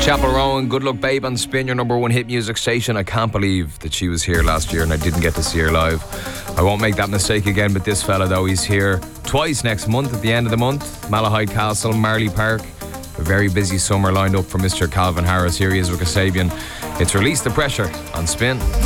Chapel Rowan, Good Luck Babe on Spin, your number one hit music station. I can't believe that she was here last year and I didn't get to see her live. I won't make that mistake again, but this fella though, he's here twice next month at the end of the month. Malahide Castle, Marley Park. A very busy summer lined up for Mr. Calvin Harris. Here he is with Kasabian. It's Release the Pressure on Spin.